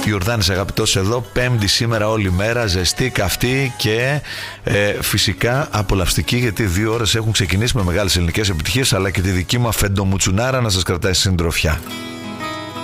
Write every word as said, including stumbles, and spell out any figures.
Ιορδάνης αγαπητός εδώ. Πέμπτη σήμερα όλη μέρα, ζεστή, καυτή και ε, φυσικά απολαυστική, γιατί δύο ώρες έχουν ξεκινήσει με μεγάλες ελληνικές επιτυχίες, αλλά και τη δική μου αφεντομουτσουνάρα να σας κρατάει συντροφιά.